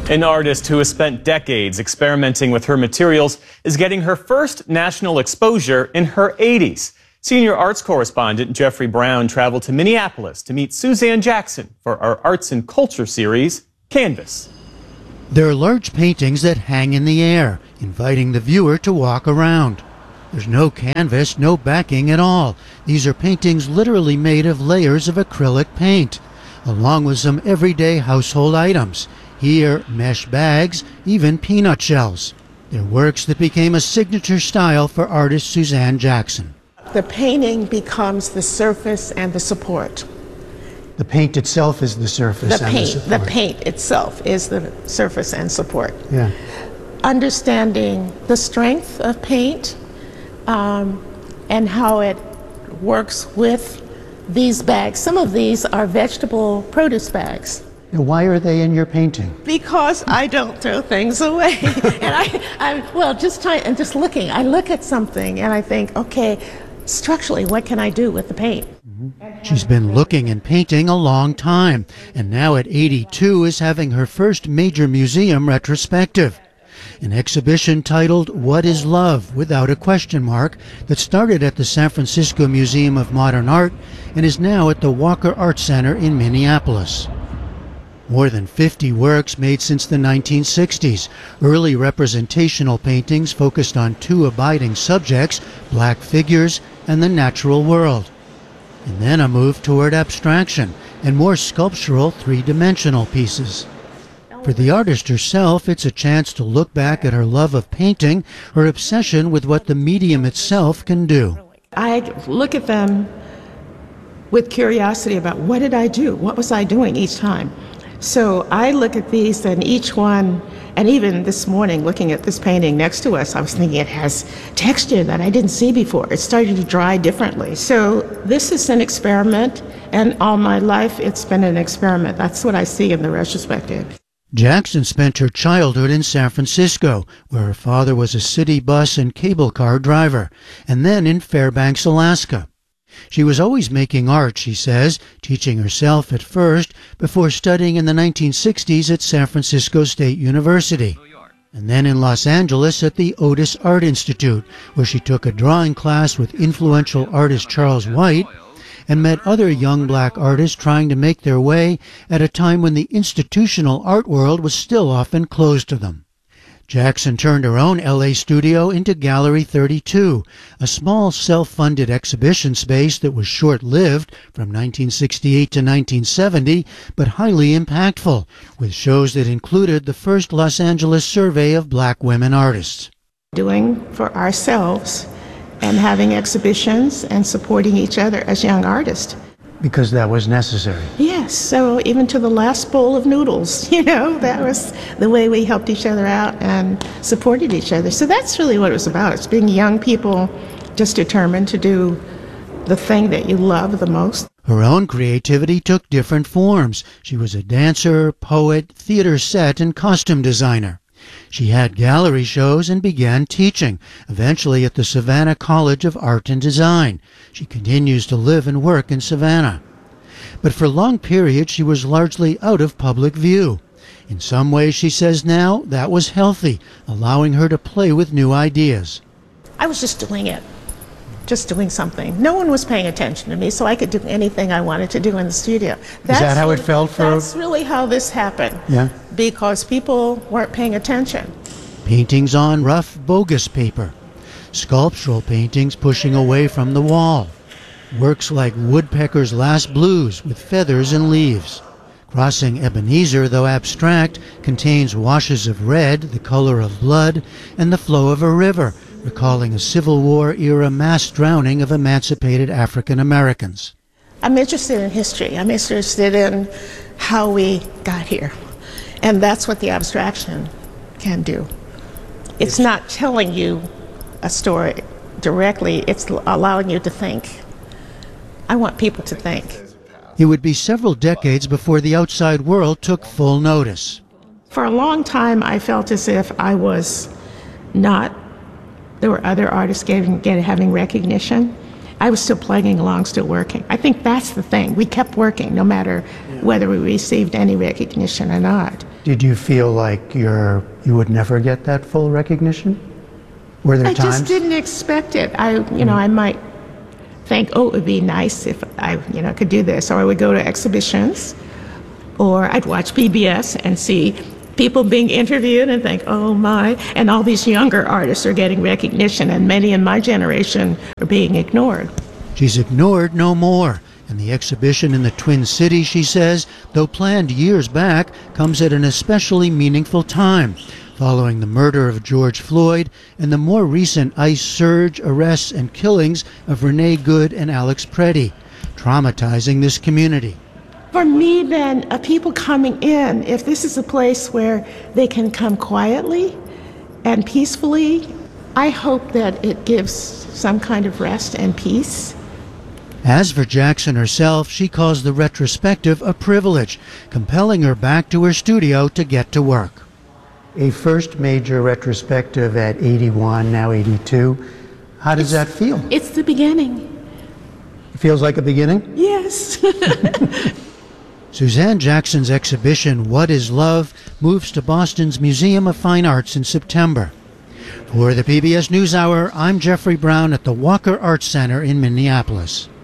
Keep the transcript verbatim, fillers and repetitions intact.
An artist who has spent decades experimenting with her materials is getting her first national exposure in her eighties. Senior arts correspondent Jeffrey Brown traveled to Minneapolis to meet Suzanne Jackson for our Arts and Culture series, Canvas. There are large paintings that hang in the air, inviting the viewer to walk around. There's no canvas, no backing at all. These are paintings literally made of layers of acrylic paint, along with some everyday household items. Here, mesh bags, even peanut shells. They're works that became a signature style for artist Suzanne Jackson. The painting becomes the surface and the support. The paint itself is the surface the and paint, the support. The paint itself is the surface and support. Yeah. Understanding the strength of paint um, and how it works with these bags. Some of these are vegetable produce bags. Now, why are they in your painting? Because I don't throw things away. and I, I, well, just trying and just looking. I look at something and I think, okay, structurally, what can I do with the paint? Mm-hmm. She's been looking and painting a long time, and now at eighty-two is having her first major museum retrospective. An exhibition titled What is Love? Without a question mark that started at the San Francisco Museum of Modern Art and is now at the Walker Art Center in Minneapolis. More than fifty works made since the nineteen sixties, early representational paintings focused on two abiding subjects, black figures and the natural world. And then a move toward abstraction and more sculptural three-dimensional pieces. For the artist herself, it's a chance to look back at her love of painting, her obsession with what the medium itself can do. I look at them with curiosity about what did I do? What was I doing each time? So I look at these and each one, and even this morning looking at this painting next to us, I was thinking it has texture that I didn't see before. It's starting to dry differently. So this is an experiment, and all my life it's been an experiment. That's what I see in the retrospective. Jackson spent her childhood in San Francisco, where her father was a city bus and cable car driver, and then in Fairbanks, Alaska. She was always making art, she says, teaching herself at first before studying in the nineteen sixties at San Francisco State University, and then in Los Angeles at the Otis Art Institute, where she took a drawing class with influential artist Charles White and met other young black artists trying to make their way at a time when the institutional art world was still often closed to them. Jackson turned her own L A studio into Gallery thirty-two, a small self-funded exhibition space that was short-lived from nineteen sixty-eight to nineteen seventy, but highly impactful, with shows that included the first Los Angeles survey of black women artists. Doing for ourselves and having exhibitions and supporting each other as young artists. Because that was necessary. Yes, so even to the last bowl of noodles, you know, that was the way we helped each other out and supported each other. So that's really what it was about. It's being young people just determined to do the thing that you love the most. Her own creativity took different forms. She was a dancer, poet, theater set, and costume designer. She had gallery shows and began teaching, eventually at the Savannah College of Art and Design. She continues to live and work in Savannah. But for long periods, she was largely out of public view. In some ways, she says now, that was healthy, allowing her to play with new ideas. I was just doing it, just doing something. No one was paying attention to me, so I could do anything I wanted to do in the studio. That's Is that how really, it felt for... That's really how this happened. Yeah. Because people weren't paying attention. Paintings on rough, bogus paper. Sculptural paintings pushing away from the wall. Works like Woodpecker's Last Blues with feathers and leaves. Crossing Ebenezer, though abstract, contains washes of red, the color of blood, and the flow of a river, recalling a Civil War-era mass drowning of emancipated African Americans. I'm interested in history. I'm interested in how we got here. And that's what the abstraction can do. It's not telling you a story directly, it's allowing you to think. I want people to think. It would be several decades before the outside world took full notice. For a long time, I felt as if I was not, there were other artists getting, getting, having recognition. I was still plugging along, still working. I think that's the thing. We kept working no matter whether we received any recognition or not. Did you feel like you're, you would never get that full recognition? Were there I times? just didn't expect it. I, you know, I might think, oh, it would be nice if I, you know, could do this. Or I would go to exhibitions, or I'd watch P B S and see people being interviewed and think, oh my, and all these younger artists are getting recognition, and many in my generation are being ignored. She's ignored no more. And the exhibition in the Twin Cities, she says, though planned years back, comes at an especially meaningful time, following the murder of George Floyd and the more recent ICE surge, arrests, and killings of Renee Good and Alex Preddy, traumatizing this community. For me, then, uh, people coming in, if this is a place where they can come quietly and peacefully, I hope that it gives some kind of rest and peace. As for Jackson herself, she calls the retrospective a privilege, compelling her back to her studio to get to work. A first major retrospective at eighty-one, now eighty-two. How does It's- that feel? It's the beginning. It feels like a beginning? Yes. Suzanne Jackson's exhibition, What is Love?, moves to Boston's Museum of Fine Arts in September. For the P B S NewsHour, I'm Jeffrey Brown at the Walker Arts Center in Minneapolis.